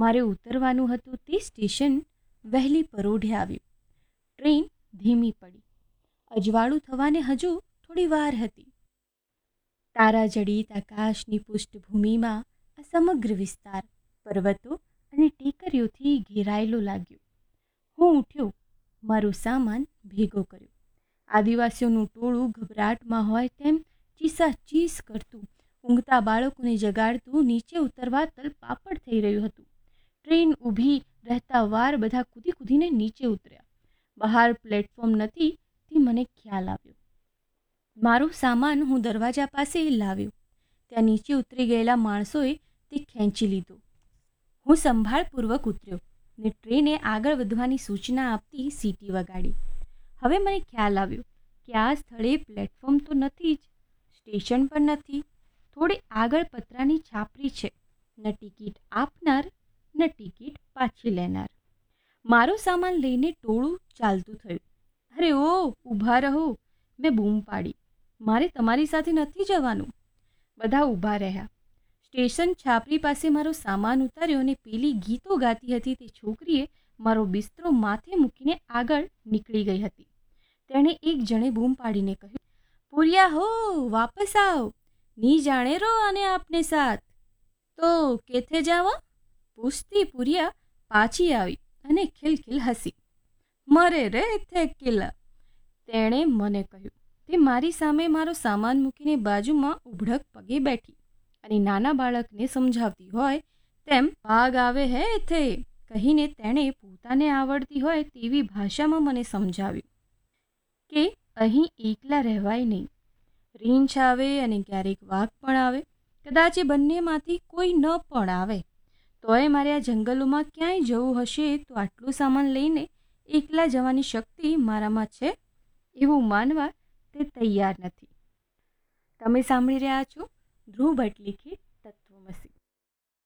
મારે ઉતરવાનું હતું તે સ્ટેશન વહેલી પરોઢે આવ્યું. ટ્રેન ધીમી પડી. અજવાળું થવાને હજુ થોડી વાર હતી. તારાજડિત આકાશની પૃષ્ઠભૂમિમાં આ સમગ્ર વિસ્તાર પર્વતો અને ટેકરીઓથી ઘેરાયેલો લાગ્યો. હું ઉઠ્યો, મારો સામાન ભેગો કર્યો. આદિવાસીઓનું ટોળું ગભરાટમાં હોય તેમ ચીસાચીસ કરતું, ઊંઘતા બાળકોને જગાડતું નીચે ઉતરવા તલપાપડ થઈ રહ્યું હતું. ટ્રેન ઊભી રહેતા વાર બધા કૂદી કૂદીને નીચે ઉતર્યા. બહાર પ્લેટફોર્મ નથી તે મને ખ્યાલ આવ્યો. મારો સામાન હું દરવાજા પાસે લાવ્યો. ત્યાં નીચે ઉતરી ગયેલા માણસોએ તે ખેંચી લીધો. હું સંભાળપૂર્વક ઉતર્યો ને ટ્રેને આગળ વધવાની સૂચના આપતી સીટી વગાડી. હવે મને ખ્યાલ આવ્યો કે આ સ્થળે પ્લેટફોર્મ તો નથી જ, સ્ટેશન પણ નથી. થોડી આગળ પતરાની છાપરી છે. ન ટિકિટ આપનાર ન ટિકિટ પાછી લેનાર. મારો સામાન લઈને ટોળું ચાલતું થયું. અરે ઓ, ઊભા રહો, મેં બૂમ પાડી. મારે તમારી સાથે નથી જવાનું. બધા ઊભા રહ્યા. સ્ટેશન છાપરી પાસે મારો સામાન ઉતાર્યો અને પેલી ગીતો ગાતી હતી તે છોકરીએ મારો બિસ્તરો માથે મૂકીને આગળ નીકળી ગઈ હતી. તેણે એક જણે બૂમ પાડીને કહ્યું, પૂરિયા હો, વાપસ આવ, ની જાણે રો અને આપને સાથ. તો કેથે જાવા? પૂછતી પૂરિયા પાછી આવી અને ખિલખિલ હસી. મરે રે થેકિલા, તેણે મને કહ્યું. તે મારી સામે મારો સામાન મૂકીને બાજુમાં ઉભડક પગે બેઠી અને નાના બાળકને સમજાવતી હોય તેમ ભાગ આવે હે થે કહીને તેણે પોતાને આવડતી હોય તેવી ભાષામાં મને સમજાવ્યું કે અહીં એકલા રહેવાય નહીં. રીંછ આવે અને ક્યારેક વાઘ પણ આવે, કદાચ એ બંનેમાંથી કોઈ ન પણ આવે. તોય મારે આ જંગલોમાં ક્યાંય જવું હશે તો આટલું સામાન લઈને એકલા જવાની શક્તિ મારામાં છે એવું માનવા તે તૈયાર નથી. તમે સાંભળી રહ્યા છો ધ્રુવ ભટ્ટ લિખિત તત્વમસી.